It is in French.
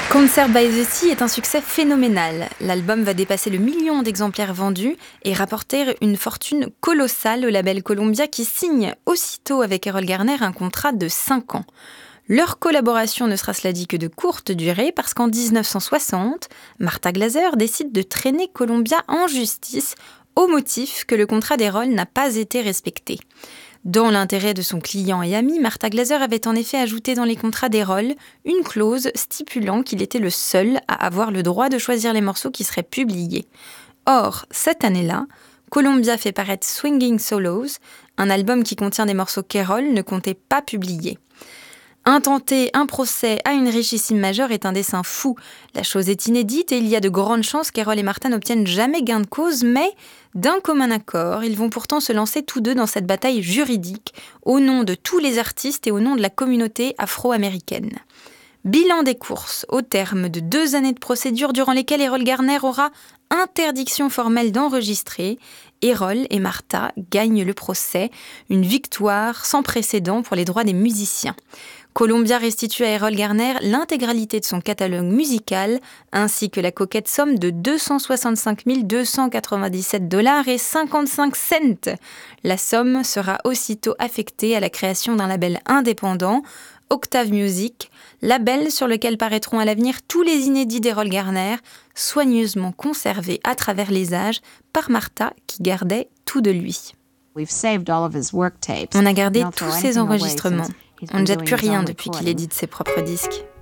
Concert by the Sea est un succès phénoménal. L'album va dépasser le million d'exemplaires vendus et rapporter une fortune colossale au label Columbia qui signe aussitôt avec Erroll Garner un contrat de 5 ans. Leur collaboration ne sera cela dit que de courte durée parce qu'en 1960, Martha Glaser décide de traîner Columbia en justice au motif que le contrat d'Erroll n'a pas été respecté. Dans l'intérêt de son client et ami, Martha Glaser avait en effet ajouté dans les contrats d'Erroll une clause stipulant qu'il était le seul à avoir le droit de choisir les morceaux qui seraient publiés. Or, cette année-là, Columbia fait paraître Swinging Solos, un album qui contient des morceaux qu'Erroll ne comptait pas publier. Intenter un procès à une richissime majeure est un dessein fou. La chose est inédite et il y a de grandes chances qu'Erroll et Martha n'obtiennent jamais gain de cause, mais d'un commun accord, ils vont pourtant se lancer tous deux dans cette bataille juridique au nom de tous les artistes et au nom de la communauté afro-américaine. Bilan des courses, au terme de 2 années de procédure durant lesquelles Erroll Garner aura interdiction formelle d'enregistrer, Erroll et Martha gagnent le procès, une victoire sans précédent pour les droits des musiciens. Columbia restitue à Erroll Garner l'intégralité de son catalogue musical, ainsi que la coquette somme de 265 297 $ et 55 cents. La somme sera aussitôt affectée à la création d'un label indépendant, Octave Music, label sur lequel paraîtront à l'avenir tous les inédits d'Erroll Garner, soigneusement conservés à travers les âges par Martha qui gardait tout de lui. On a gardé tous ses enregistrements. On ne jette plus rien depuis qu'il édite ses propres disques.